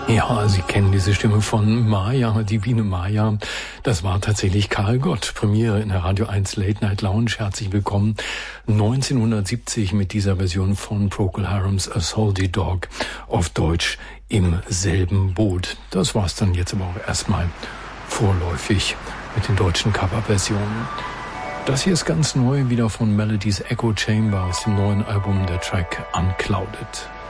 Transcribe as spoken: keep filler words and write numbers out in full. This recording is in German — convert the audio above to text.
Ja, Sie kennen diese Stimme von Maya, die Biene Maya. Das war tatsächlich Karl Gott. Premiere in der Radio eins Late Night Lounge. Herzlich willkommen. neunzehnhundertsiebzig mit dieser Version von Procol Harums A Salty Dog. Auf Deutsch Im selben Boot. Das war's dann jetzt aber auch erstmal vorläufig mit den deutschen Coverversionen. Das hier ist ganz neu, wieder von Melodies Echo Chamber aus dem neuen Album, der Track Unclouded.